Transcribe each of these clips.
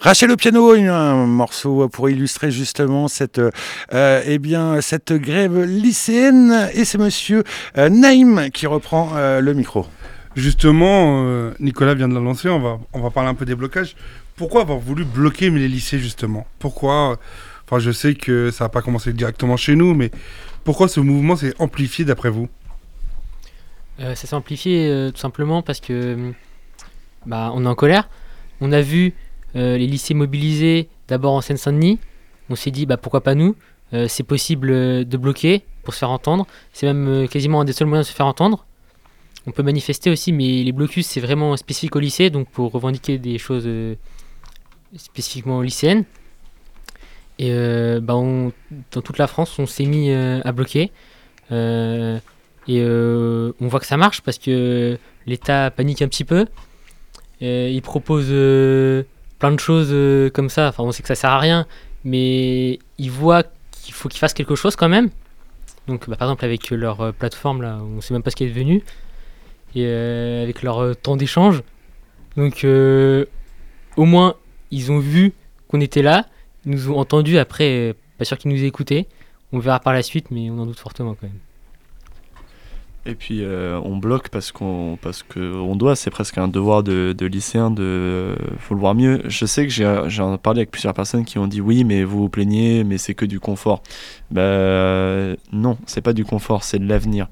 Rachel au piano, un morceau pour illustrer justement cette grève lycéenne. Et c'est monsieur Naïm qui reprend le micro. Justement, Nicolas vient de la lancer, on va parler un peu des blocages. Pourquoi avoir voulu bloquer les lycées justement ? Pourquoi Enfin, je sais que ça n'a pas commencé directement chez nous, mais pourquoi ce mouvement s'est amplifié d'après vous ? Ça s'est amplifié tout simplement parce que on est en colère. On a vu les lycées mobilisés d'abord en Seine-Saint-Denis. On s'est dit pourquoi pas nous ? C'est possible de bloquer pour se faire entendre. C'est même quasiment un des seuls moyens de se faire entendre. On peut manifester aussi, mais les blocus c'est vraiment spécifique au lycée, donc pour revendiquer des choses spécifiquement lycéennes. Et dans toute la France, on s'est mis à bloquer. On voit que ça marche parce que l'État panique un petit peu. Il propose plein de choses comme ça. Enfin, on sait que ça sert à rien, mais il voit qu'il faut qu'ils fassent quelque chose quand même. Donc, par exemple, avec leur plateforme, là, on ne sait même pas ce qui est devenu. Et avec leur temps d'échange. Donc, au moins, ils ont vu qu'on était là. Ils nous ont entendus. Après, pas sûr qu'ils nous aient écoutés. On verra par la suite, mais on en doute fortement quand même. Et puis on bloque parce qu'on doit, c'est presque un devoir de lycéen, faut le voir mieux. Je sais que j'ai parlé avec plusieurs personnes qui ont dit oui, mais vous vous plaignez, mais c'est que du confort. Non, c'est pas du confort, c'est de l'avenir.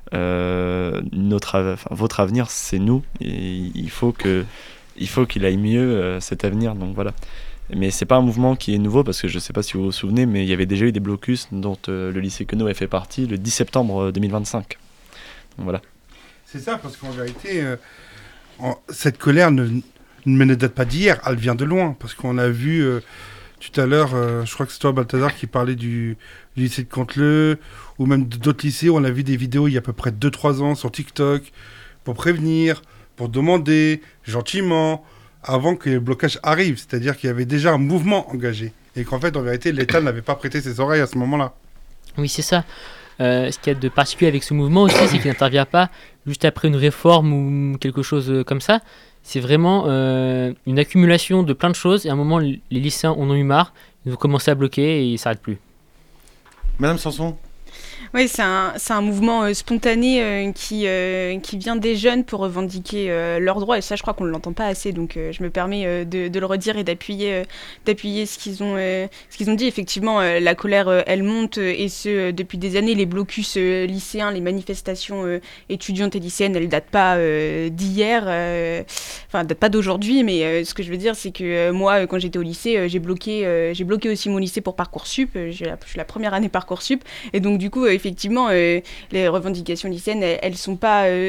Votre avenir, c'est nous, et il faut qu'il aille mieux cet avenir. Donc voilà. Mais c'est pas un mouvement qui est nouveau parce que je sais pas si vous vous souvenez, mais il y avait déjà eu des blocus dont le lycée Queneau a fait partie le 10 septembre 2025. Voilà. C'est ça, parce qu'en vérité, cette colère ne date pas d'hier, elle vient de loin. Parce qu'on a vu tout à l'heure, je crois que c'est toi, Balthazar, qui parlait du lycée de Canteleu, ou même d'autres lycées. On a vu des vidéos il y a à peu près 2-3 ans sur TikTok pour prévenir, pour demander gentiment, avant que le blocage arrive. C'est-à-dire qu'il y avait déjà un mouvement engagé. Et qu'en fait, en vérité, l'État n'avait pas prêté ses oreilles à ce moment-là. Oui, c'est ça. Ce qu'il y a de particulier avec ce mouvement aussi, c'est qu'il n'intervient pas juste après une réforme ou quelque chose comme ça. C'est vraiment une accumulation de plein de choses. Et à un moment, les lycéens en ont eu marre. Ils ont commencé à bloquer et ils ne s'arrêtent plus. Madame Sanson ? Oui, c'est un mouvement spontané qui vient des jeunes pour revendiquer leurs droits. Et ça, je crois qu'on ne l'entend pas assez. Donc, je me permets de le redire et d'appuyer ce qu'ils ont dit. Effectivement, la colère, elle monte. Et ce, depuis des années, les blocus lycéens, les manifestations étudiantes et lycéennes, elles ne datent pas d'hier. Enfin, elles datent pas d'aujourd'hui. Mais ce que je veux dire, c'est que moi, quand j'étais au lycée, j'ai bloqué aussi mon lycée pour Parcoursup. Je suis la première année Parcoursup. Et donc, du coup, effectivement, les revendications lycéennes, elles sont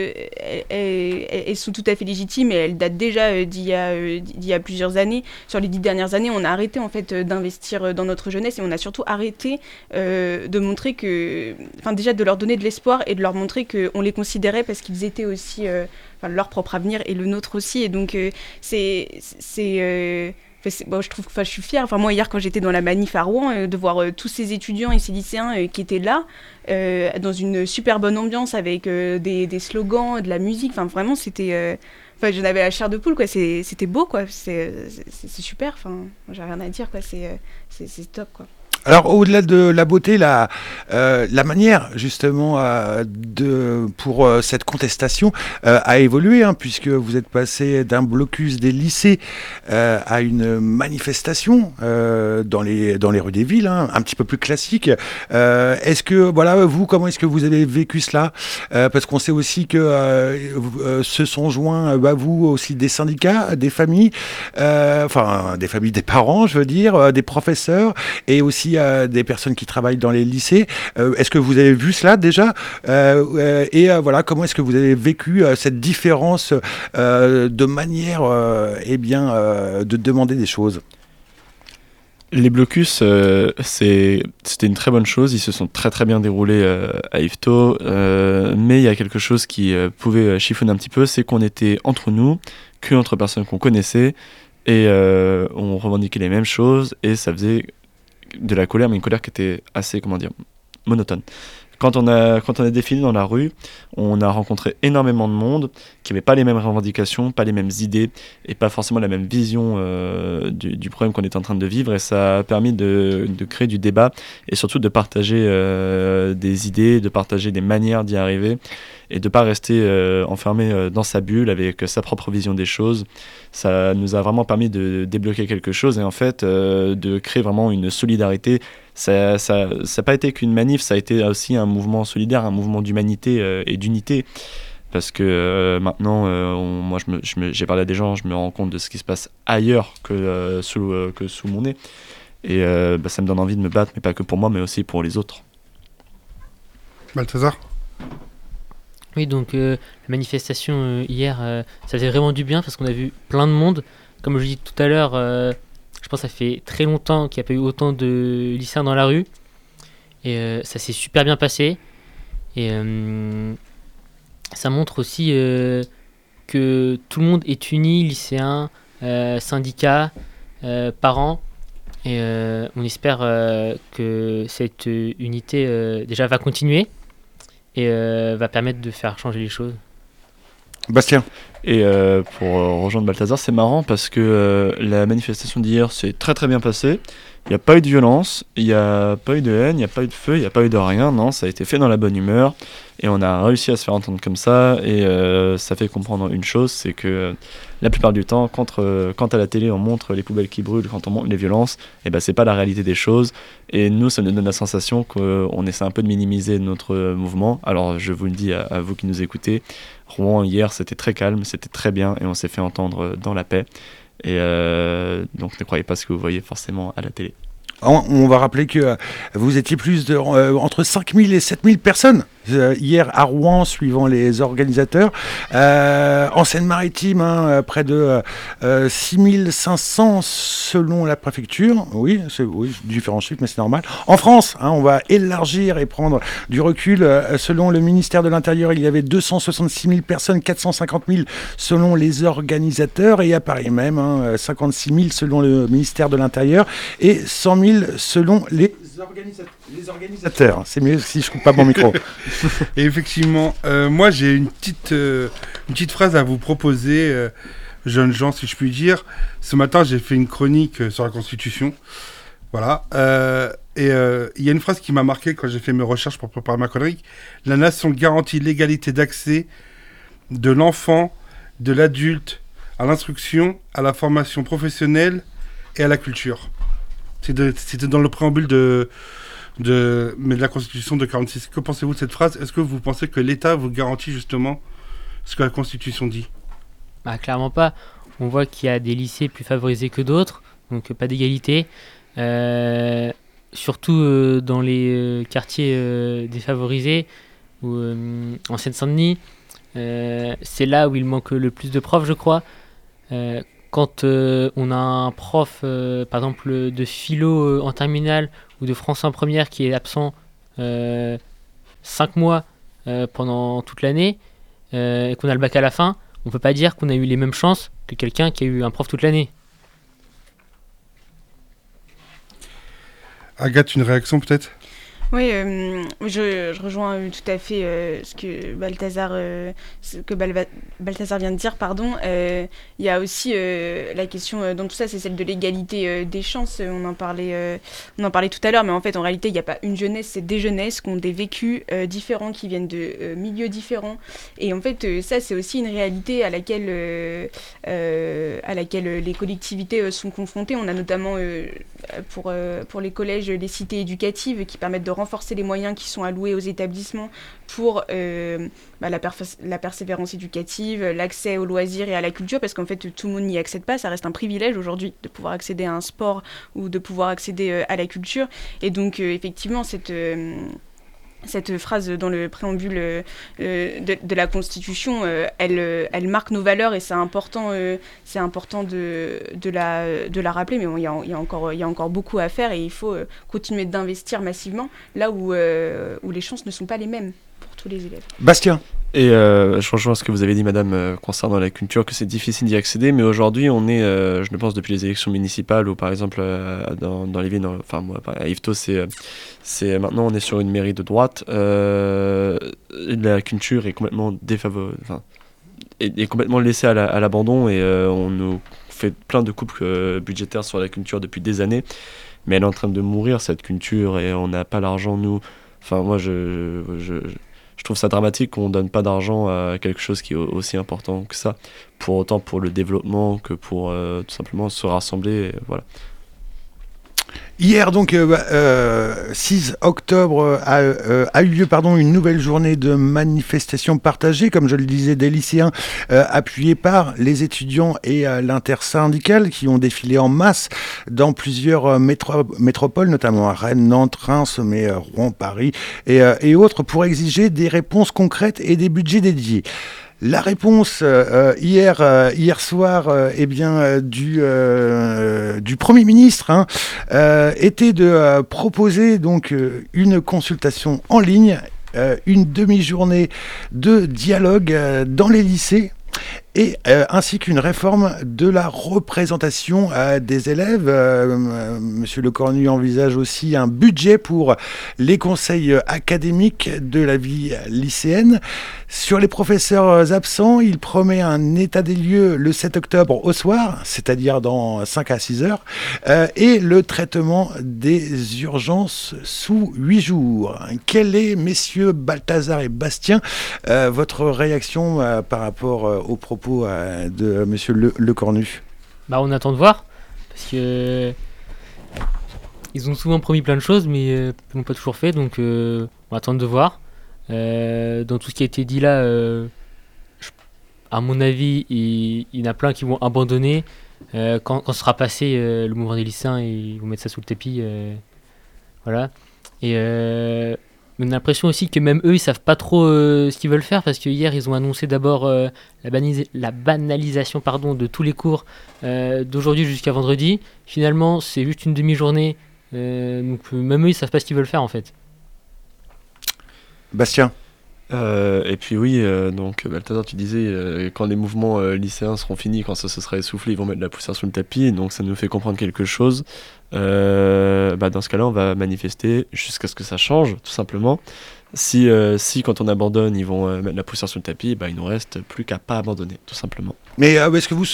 tout à fait légitimes et elles datent déjà d'il y a plusieurs années. Sur les 10 dernières années, on a arrêté en fait d'investir dans notre jeunesse et on a surtout arrêté de montrer déjà de leur donner de l'espoir et de leur montrer qu'on les considérait parce qu'ils étaient aussi leur propre avenir et le nôtre aussi. Et donc je suis fière. Moi, hier, quand j'étais dans la manif à Rouen, de voir tous ces étudiants et ces lycéens qui étaient là, dans une super bonne ambiance, avec des slogans, de la musique. Enfin, vraiment, c'était... j'en avais la chair de poule, quoi. C'était beau, quoi. C'est super. Enfin, j'ai rien à dire, quoi. C'est top, quoi. Alors, au-delà de la beauté, la manière, justement, pour cette contestation a évolué, puisque vous êtes passé d'un blocus des lycées à une manifestation dans les rues des villes, un petit peu plus classique. Est-ce que, vous, comment est-ce que vous avez vécu cela ? Parce qu'on sait aussi que se sont joints, vous aussi, des syndicats, des familles, des parents, je veux dire, des professeurs, et aussi des personnes qui travaillent dans les lycées. Est-ce que vous avez vu cela déjà ? Comment est-ce que vous avez vécu cette différence de manière de demander des choses ? Les blocus, c'était une très bonne chose. Ils se sont très très bien déroulés à Yvetot. Mais il y a quelque chose qui pouvait chiffonner un petit peu, c'est qu'on était entre nous, qu'entre personnes qu'on connaissait, et on revendiquait les mêmes choses, et ça faisait de la colère, mais une colère qui était assez, monotone. Quand on a défilé dans la rue, on a rencontré énormément de monde qui n'avait pas les mêmes revendications, pas les mêmes idées et pas forcément la même vision du problème qu'on est en train de vivre. Et ça a permis de créer du débat et surtout de partager des idées, de partager des manières d'y arriver et de ne pas rester enfermé dans sa bulle avec sa propre vision des choses. Ça nous a vraiment permis de débloquer quelque chose et en fait de créer vraiment une solidarité. Ça n'a pas été qu'une manif, ça a été aussi un mouvement solidaire, un mouvement d'humanité et d'unité. Parce que maintenant, moi j'ai parlé à des gens, je me rends compte de ce qui se passe ailleurs que sous mon nez. Et ça me donne envie de me battre, mais pas que pour moi, mais aussi pour les autres. Balthazar ? Oui, donc la manifestation hier, ça faisait vraiment du bien parce qu'on a vu plein de monde. Comme je dis tout à l'heure, je pense que ça fait très longtemps qu'il n'y a pas eu autant de lycéens dans la rue. Et ça s'est super bien passé. Et ça montre aussi que tout le monde est uni, lycéens, syndicats, parents. Et on espère que cette unité déjà va continuer et va permettre de faire changer les choses. Bastien. Et pour rejoindre Balthazar, c'est marrant parce que la manifestation d'hier s'est très très bien passée. Il n'y a pas eu de violence, il n'y a pas eu de haine, il n'y a pas eu de feu, il n'y a pas eu de rien. Non, ça a été fait dans la bonne humeur. Et on a réussi à se faire entendre comme ça. Et ça fait comprendre une chose, c'est que la plupart du temps, quand à la télé on montre les poubelles qui brûlent, quand on montre les violences, et ben c'est pas la réalité des choses. Et nous, ça nous donne la sensation qu'on essaie un peu de minimiser notre mouvement. Alors je vous le dis à vous qui nous écoutez, Rouen hier c'était très calme, c'était très bien et on s'est fait entendre dans la paix. Et donc ne croyez pas ce que vous voyez forcément à la télé. On va rappeler que vous étiez entre 5000 et 7000 personnes hier à Rouen, suivant les organisateurs. En Seine-Maritime, près de 6500 selon la préfecture. Oui, différents chiffres, mais c'est normal. En France, on va élargir et prendre du recul. Selon le ministère de l'Intérieur, il y avait 266 000 personnes, 450 000 selon les organisateurs. Et à Paris même, 56 000 selon le ministère de l'Intérieur et 100 000 selon les organisateurs. C'est mieux si je coupe pas mon micro. Et effectivement, moi j'ai une petite phrase à vous proposer, jeunes gens si je puis dire. Ce matin j'ai fait une chronique sur la Constitution. Voilà. Et il y a une phrase qui m'a marqué quand j'ai fait mes recherches pour préparer ma chronique. La nation garantit l'égalité d'accès de l'enfant, de l'adulte, à l'instruction, à la formation professionnelle et à la culture. C'était dans le préambule de la Constitution de 46. Que pensez-vous de cette phrase ? Est-ce que vous pensez que l'État vous garantit justement ce que la Constitution dit ? Clairement pas. On voit qu'il y a des lycées plus favorisés que d'autres, donc pas d'égalité. Surtout dans les quartiers défavorisés, ou en Seine-Saint-Denis. C'est là où il manque le plus de profs, je crois. Quand on a un prof, par exemple, de philo en terminale ou de français en première qui est absent 5 mois pendant toute l'année et qu'on a le bac à la fin, on ne peut pas dire qu'on a eu les mêmes chances que quelqu'un qui a eu un prof toute l'année. Agathe, une réaction peut-être ? Oui, je rejoins tout à fait ce que Balthazar vient de dire, pardon. Il y a aussi la question dans tout ça, c'est celle de l'égalité des chances. On en parlait tout à l'heure, mais en fait, en réalité, il n'y a pas une jeunesse, c'est des jeunesses qui ont des vécus différents, qui viennent de milieux différents. Et en fait, ça, c'est aussi une réalité à laquelle les collectivités sont confrontées. On a notamment pour les collèges, les cités éducatives qui permettent de renforcer les moyens qui sont alloués aux établissements pour la persévérance éducative, l'accès aux loisirs et à la culture, parce qu'en fait tout le monde n'y accède pas, ça reste un privilège aujourd'hui de pouvoir accéder à un sport ou de pouvoir accéder à la culture. Et donc effectivement cette phrase dans le préambule de la Constitution, elle marque nos valeurs et c'est important de la rappeler, mais bon, il y a encore beaucoup à faire et il faut continuer d'investir massivement là où les chances ne sont pas les mêmes pour tous les élèves. Bastien. Et je rejoins ce que vous avez dit, madame, concernant la culture, que c'est difficile d'y accéder, mais aujourd'hui, on est, je le pense, depuis les élections municipales, ou par exemple, dans les villes, enfin, moi, à Yvetot, c'est maintenant, on est sur une mairie de droite. La culture est complètement est complètement laissée à l'abandon, et on nous fait plein de coupes budgétaires sur la culture depuis des années, mais elle est en train de mourir, cette culture, et on n'a pas l'argent, nous. Enfin, moi, je trouve ça dramatique qu'on ne donne pas d'argent à quelque chose qui est aussi important que ça, pour autant pour le développement que pour tout simplement se rassembler. Et voilà. Hier, donc, 6 octobre, a eu lieu une nouvelle journée de manifestation partagée, comme je le disais, des lycéens appuyés par les étudiants et l'intersyndicale qui ont défilé en masse dans plusieurs métropoles, notamment à Rennes, Nantes, Reims, mais Rouen, Paris et autres, pour exiger des réponses concrètes et des budgets dédiés. La réponse hier soir du Premier ministre était de proposer donc une consultation en ligne, une demi-journée de dialogue dans les lycées. Ainsi qu'une réforme de la représentation des élèves. Monsieur Lecornu envisage aussi un budget pour les conseils académiques de la vie lycéenne. Sur les professeurs absents, il promet un état des lieux le 7 octobre au soir, c'est-à-dire dans 5 à 6 heures, et le traitement des urgences sous 8 jours. Quelle est, messieurs Balthazar et Bastien, votre réaction par rapport aux propos de monsieur Lecornu? On attend de voir, parce que ils ont souvent promis plein de choses, mais ils n'ont pas toujours fait, donc on attend de voir. Dans tout ce qui a été dit là, à mon avis, il y en a plein qui vont abandonner. Quand sera passé le mouvement des lycéens, ils vont mettre ça sous le tapis. Voilà. Et on a l'impression aussi que même eux, ils savent pas trop ce qu'ils veulent faire, parce que hier, ils ont annoncé d'abord la banalisation de tous les cours d'aujourd'hui jusqu'à vendredi. Finalement, c'est juste une demi-journée. Donc même eux, ils savent pas ce qu'ils veulent faire en fait. Bastien. Et puis oui, donc Balthazar, tu disais quand les mouvements lycéens seront finis, quand ça se sera essoufflé, ils vont mettre la poussière sous le tapis, donc ça nous fait comprendre quelque chose. Dans ce cas-là, on va manifester jusqu'à ce que ça change, tout simplement. Si quand on abandonne, ils vont mettre la poussière sous le tapis, il nous reste plus qu'à pas abandonner, tout simplement. Mais est-ce que vous,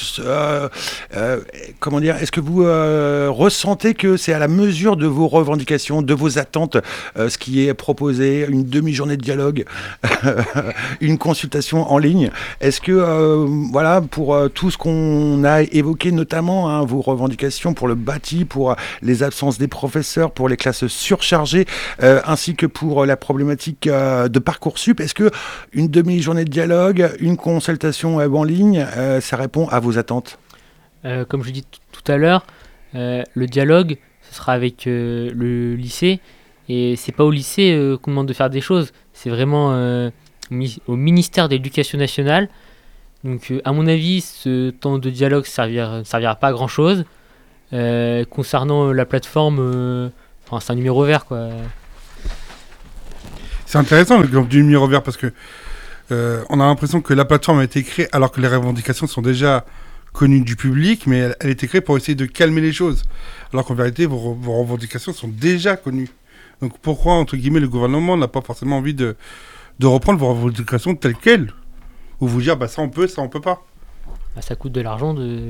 est-ce que vous ressentez que c'est à la mesure de vos revendications, de vos attentes, ce qui est proposé, une demi-journée de dialogue, une consultation en ligne? Est-ce que, pour tout ce qu'on a évoqué, notamment vos revendications pour le bâti, pour les absences des professeurs, pour les classes surchargées, ainsi que pour la problématique de Parcoursup, est-ce que une demi-journée de dialogue, une consultation en ligne, ça répond à vos attentes? Comme je dis tout à l'heure, le dialogue, ce sera avec le lycée, et c'est pas au lycée qu'on demande de faire des choses, c'est vraiment au ministère de l'Éducation nationale. Donc à mon avis, ce temps de dialogue ne servira pas à grand chose. Concernant la plateforme, c'est un numéro vert, quoi. C'est intéressant l'exemple du numéro vert, parce que on a l'impression que la plateforme a été créée alors que les revendications sont déjà connues du public, mais elle a été créée pour essayer de calmer les choses, alors qu'en vérité vos revendications sont déjà connues. Donc pourquoi, entre guillemets, le gouvernement n'a pas forcément envie de reprendre vos revendications telles quelles, ou vous dire ça on peut pas? Ça coûte de l'argent de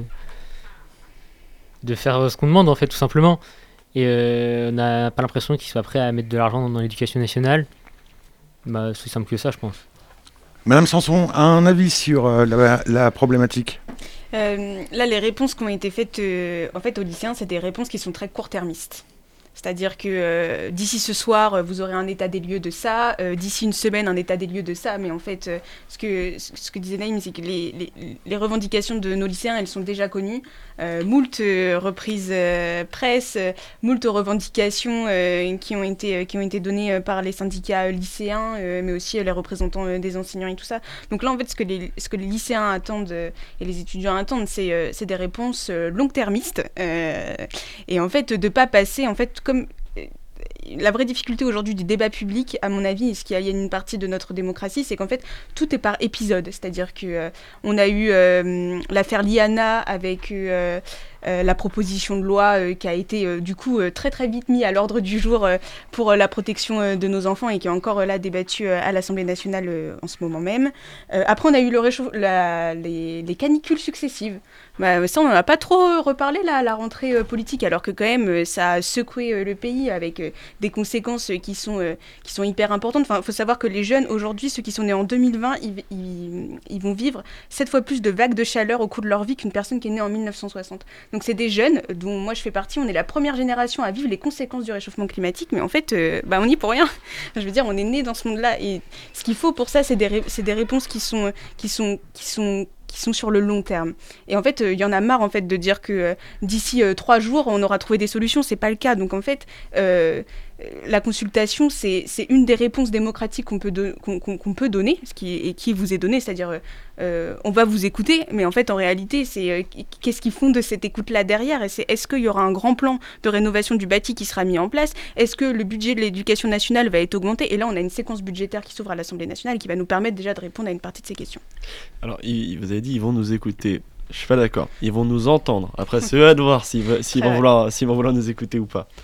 faire ce qu'on demande, en fait, tout simplement. Et on n'a pas l'impression qu'ils soient prêts à mettre de l'argent dans l'éducation nationale. C'est simple que ça, je pense. Madame Sanson, un avis sur la problématique? Là, les réponses qui ont été faites aux lycéens, c'est des réponses qui sont très court-termistes. C'est-à-dire que d'ici ce soir, vous aurez un état des lieux de ça, d'ici une semaine, un état des lieux de ça. Mais en fait, ce que disait Naïm, c'est que les revendications de nos lycéens, elles sont déjà connues. Moult reprises presse, moult revendications qui ont été données par les syndicats lycéens, mais aussi les représentants des enseignants et tout ça. Donc là, en fait, ce que les lycéens attendent et les étudiants attendent, c'est des réponses long-termistes. Et en fait, de pas passer, en fait, comme la vraie difficulté aujourd'hui du débat public, à mon avis, et ce qui aliène une partie de notre démocratie, c'est qu'en fait, tout est par épisode. C'est-à-dire que on a eu l'affaire Liana avec la proposition de loi qui a été du coup très très vite mis à l'ordre du jour pour la protection de nos enfants et qui est encore là débattue à l'Assemblée nationale en ce moment même. Après, on a eu les canicules successives. Bah, ça, on n'en a pas trop reparlé là, à la rentrée politique, alors que quand même, ça a secoué le pays avec des conséquences qui sont hyper importantes. Enfin, il faut savoir que les jeunes, aujourd'hui, ceux qui sont nés en 2020, ils vont vivre 7 fois plus de vagues de chaleur au cours de leur vie qu'une personne qui est née en 1960. Donc c'est des jeunes, dont moi je fais partie, on est la première génération à vivre les conséquences du réchauffement climatique, mais en fait, on n'y est pour rien. Je veux dire, on est né dans ce monde-là, et ce qu'il faut pour ça, c'est des réponses qui sont sur le long terme. Et en fait, il y en a marre en fait de dire que d'ici 3 jours, on aura trouvé des solutions. C'est pas le cas. Donc en fait, la consultation, c'est une des réponses démocratiques qu'on peut donner, qui vous est donnée, c'est-à-dire on va vous écouter, mais en fait, en réalité, c'est qu'est-ce qu'ils font de cette écoute-là derrière, et est-ce qu'il y aura un grand plan de rénovation du bâti qui sera mis en place? Est-ce que le budget de l'éducation nationale va être augmenté? Et là, on a une séquence budgétaire qui s'ouvre à l'Assemblée nationale qui va nous permettre déjà de répondre à une partie de ces questions. Alors, vous avez dit ils vont nous écouter. Je suis pas d'accord. Ils vont nous entendre. Après, c'est eux à de voir s'ils vont vouloir nous écouter ou pas.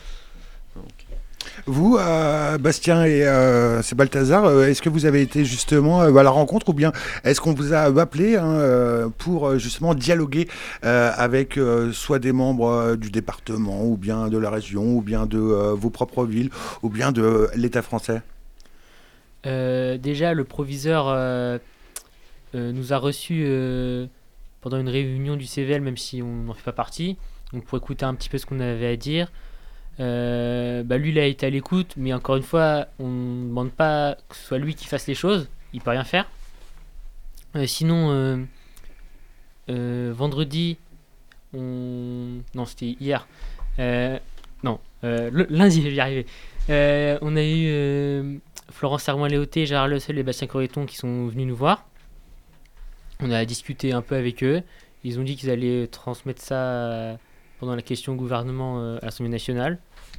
Vous, Bastien et c'est Balthazar, est-ce que vous avez été justement à la rencontre, ou bien est-ce qu'on vous a appelé pour justement dialoguer avec soit des membres du département, ou bien de la région, ou bien de vos propres villes, ou bien de l'État français? Déjà, le proviseur nous a reçus pendant une réunion du CVL, même si on n'en fait pas partie, donc pour écouter un petit peu ce qu'on avait à dire. Lui, il a été à l'écoute, mais encore une fois, on ne demande pas que ce soit lui qui fasse les choses, il peut rien faire. Sinon, vendredi, non, c'était hier. Lundi, je vais y arriver. On a eu Florence Sermoin-Léoté, Gérard Le Seul et Bastien Coreton qui sont venus nous voir. On a discuté un peu avec eux. Ils ont dit qu'ils allaient transmettre ça pendant la question au gouvernement à l'Assemblée nationale.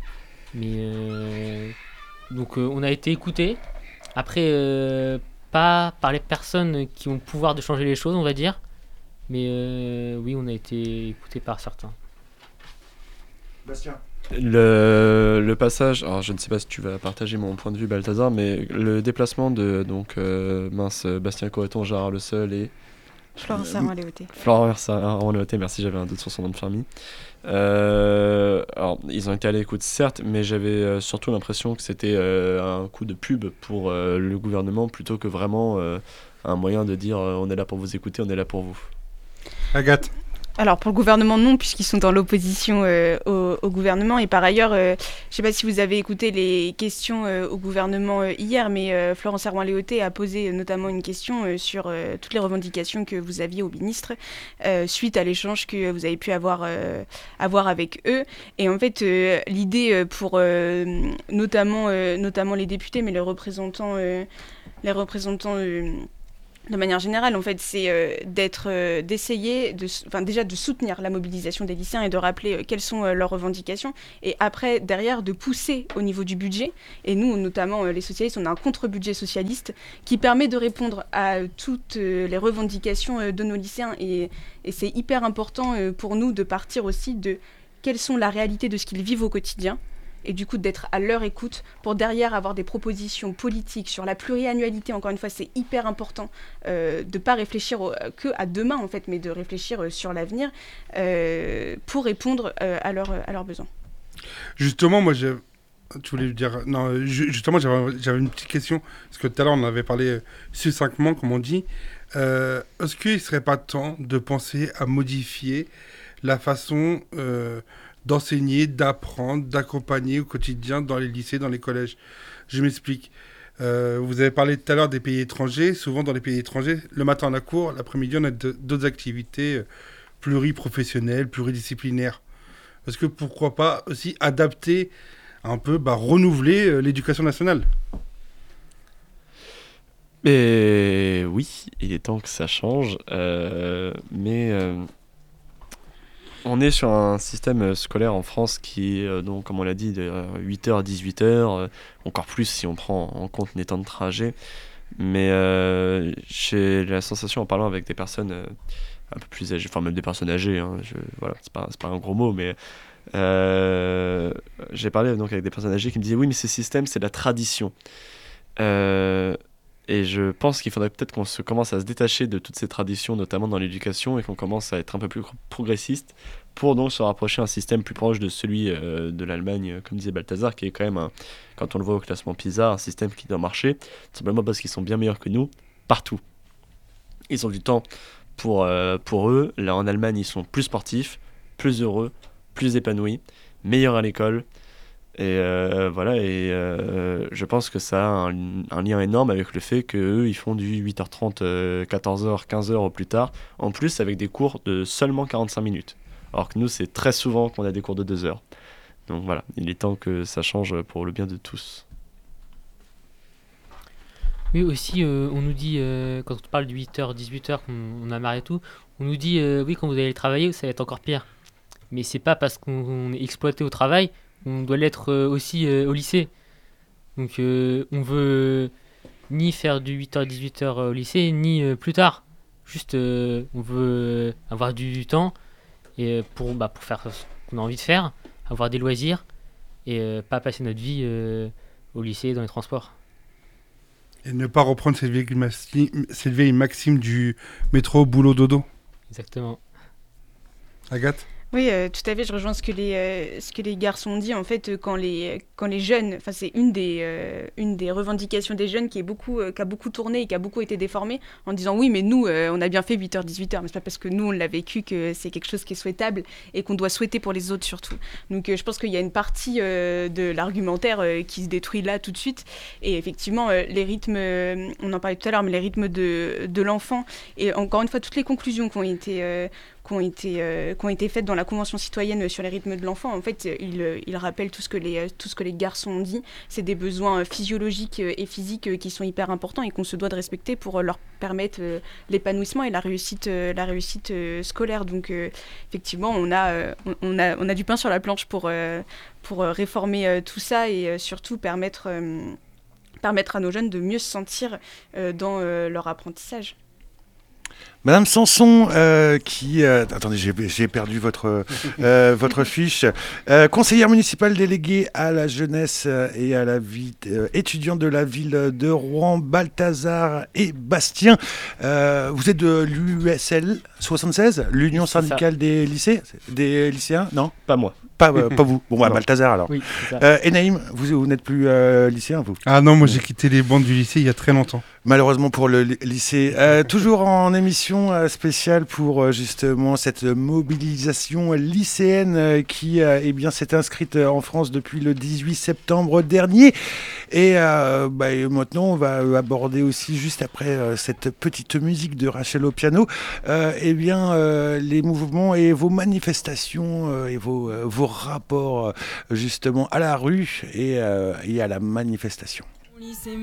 Mais donc on a été écoutés. Après, pas par les personnes qui ont le pouvoir de changer les choses, on va dire. Mais oui, on a été écoutés par certains. Bastien. Le passage, alors je ne sais pas si tu vas partager mon point de vue, Balthazar, mais le déplacement de Bastien Coreton, Gérard Le Seul et Florence Sermoin-Léoté. Florence Sermoin-Léoté, merci, j'avais un doute sur son nom de famille. Alors, ils ont été à l'écoute, certes, mais j'avais surtout l'impression que c'était un coup de pub pour le gouvernement, plutôt que vraiment un moyen de dire on est là pour vous écouter, on est là pour vous. Agathe. Alors pour le gouvernement, non, puisqu'ils sont dans l'opposition au gouvernement. Et par ailleurs, je ne sais pas si vous avez écouté les questions au gouvernement hier, mais Florence Sermoin-Léoté a posé notamment une question sur toutes les revendications que vous aviez au ministre suite à l'échange que vous avez pu avoir avec eux. Et en fait, l'idée pour notamment les députés, mais les représentants de manière générale, en fait, c'est d'essayer déjà de soutenir la mobilisation des lycéens et de rappeler quelles sont leurs revendications. Et après, derrière, de pousser au niveau du budget. Et nous, notamment les socialistes, on a un contre-budget socialiste qui permet de répondre à toutes les revendications de nos lycéens. Et c'est hyper important pour nous de partir aussi de quelles sont la réalité de ce qu'ils vivent au quotidien. Et du coup d'être à leur écoute pour derrière avoir des propositions politiques sur la pluriannualité. Encore une fois, c'est hyper important de ne pas réfléchir que à demain en fait, mais de réfléchir sur l'avenir pour répondre à leurs besoins. Justement, moi, tu voulais dire... Non, justement, j'avais une petite question, parce que tout à l'heure, on avait parlé succinctement, comme on dit. Est-ce qu'il ne serait pas temps de penser à modifier la façon... d'enseigner, d'apprendre, d'accompagner au quotidien dans les lycées, dans les collèges? Je m'explique. Vous avez parlé tout à l'heure des pays étrangers. Souvent, dans les pays étrangers, le matin on a cours, l'après-midi, on a d'autres activités pluriprofessionnelles, pluridisciplinaires. Est-ce que pourquoi pas aussi adapter, un peu, renouveler l'éducation nationale? Mais oui, il est temps que ça change. Mais On est sur un système scolaire en France qui est, donc, comme on l'a dit, de 8h à 18h, encore plus si on prend en compte les temps de trajet. Mais j'ai la sensation, en parlant avec des personnes un peu plus âgées, enfin même des personnes âgées, hein, voilà, c'est pas un gros mot, mais j'ai parlé donc avec des personnes âgées qui me disaient oui, mais ce système, c'est de la tradition. Et je pense qu'il faudrait peut-être qu'on se commence à se détacher de toutes ces traditions, notamment dans l'éducation, et qu'on commence à être un peu plus progressiste pour donc se rapprocher d'un système plus proche de celui de l'Allemagne, comme disait Balthazar, qui est quand même, quand on le voit au classement PISA, un système qui doit marcher, simplement parce qu'ils sont bien meilleurs que nous, partout. Ils ont du temps pour eux. Là, en Allemagne, ils sont plus sportifs, plus heureux, plus épanouis, meilleurs à l'école. Et voilà, et je pense que ça a un lien énorme avec le fait qu'eux, ils font du 8h30, 14h, 15h au plus tard, en plus avec des cours de seulement 45 minutes. Alors que nous, c'est très souvent qu'on a des cours de 2 heures. Donc voilà, il est temps que ça change pour le bien de tous. Oui, aussi, on nous dit, quand on parle de 8h, 18h, qu'on a marre et tout, on nous dit, oui, quand vous allez travailler, ça va être encore pire. Mais c'est pas parce qu'on est exploité au travail qu'on doit l'être aussi au lycée. Donc, on veut ni faire du 8h, 18h au lycée, ni plus tard. Juste, on veut avoir du temps et pour faire ce qu'on a envie de faire, avoir des loisirs et pas passer notre vie au lycée dans les transports. Et ne pas reprendre cette vieille maxime du métro boulot dodo. Exactement. Agathe ? Oui, tout à fait, je rejoins ce que les garçons ont dit. En fait, quand les jeunes, enfin c'est une des revendications des jeunes qui a beaucoup tourné et qui a beaucoup été déformée en disant oui, mais nous, on a bien fait 8h, 18h, mais c'est pas parce que nous, on l'a vécu que c'est quelque chose qui est souhaitable et qu'on doit souhaiter pour les autres surtout. Donc je pense qu'il y a une partie de l'argumentaire qui se détruit là tout de suite. Et effectivement, les rythmes, on en parlait tout à l'heure, mais les rythmes de l'enfant, et encore une fois, toutes les conclusions qui ont été faites dans la Convention citoyenne sur les rythmes de l'enfant, en fait, il rappelle tout ce que les garçons ont dit. C'est des besoins physiologiques et physiques qui sont hyper importants et qu'on se doit de respecter pour leur permettre l'épanouissement et la réussite scolaire. Donc, effectivement, on a du pain sur la planche pour réformer tout ça et surtout permettre à nos jeunes de mieux se sentir dans leur apprentissage. Madame Sanson, attendez, j'ai perdu votre fiche. Conseillère municipale déléguée à la jeunesse et à la vie étudiante de la ville de Rouen, Balthazar et Bastien. Vous êtes de l'USL 76, l'Union syndicale des lycéens, non ? Pas moi. Pas vous. Bon, Balthazar alors. Oui, c'est ça. Et Naïm, vous n'êtes plus lycéen, vous ? Ah non, moi j'ai quitté les bancs du lycée il y a très longtemps. Malheureusement pour le lycée. Toujours en émission spéciale pour justement cette mobilisation lycéenne qui s'est inscrite en France depuis le 18 septembre dernier. Et maintenant, on va aborder aussi, juste après cette petite musique de Rachel au piano, les mouvements et vos manifestations et vos rapports justement à la rue et à la manifestation.